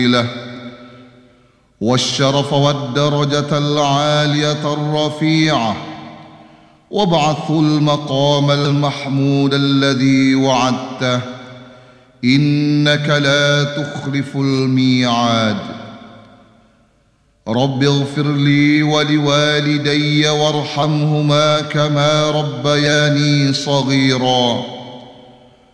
له والشرف والدرجة العالية الرفيعة، وابعثه المقام المحمود الذي وعدته، إنك لا تخلف الميعاد. رب اغفر لي ولوالدي وارحمهما كما ربياني صغيرا.